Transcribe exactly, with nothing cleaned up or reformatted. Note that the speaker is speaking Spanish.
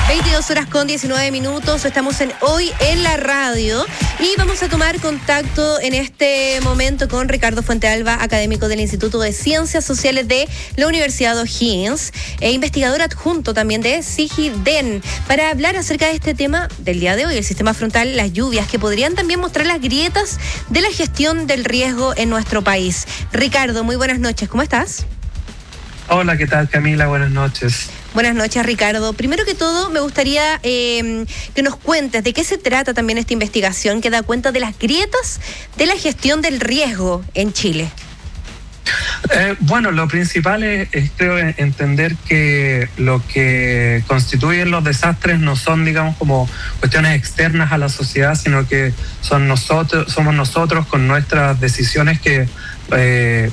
veintidós horas con diecinueve minutos, estamos en Hoy en la Radio y vamos a tomar contacto en este momento con Ricardo Fuentealba, académico del Instituto de Ciencias Sociales de la Universidad O'Higgins e investigador adjunto también de SIGIDEN, para hablar acerca de este tema del día de hoy, el sistema frontal, las lluvias, que podrían también mostrar las grietas de la gestión del riesgo en nuestro país. Ricardo, muy buenas noches, ¿cómo estás? Hola, ¿qué tal, Camila? Buenas noches. Buenas noches, Ricardo. Primero que todo, me gustaría eh, que nos cuentes de qué se trata también esta investigación que da cuenta de las grietas de la gestión del riesgo en Chile. Eh, bueno, lo principal es, es creo entender que lo que constituyen los desastres no son, digamos, como cuestiones externas a la sociedad, sino que son nosotros, somos nosotros con nuestras decisiones que eh,